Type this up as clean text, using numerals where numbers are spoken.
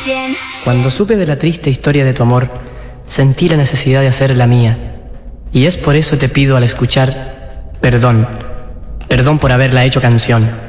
Cuando supe de la triste historia de tu amor, sentí la necesidad de hacer la mía. Y es por eso te pido al escuchar, perdón por haberla hecho canción.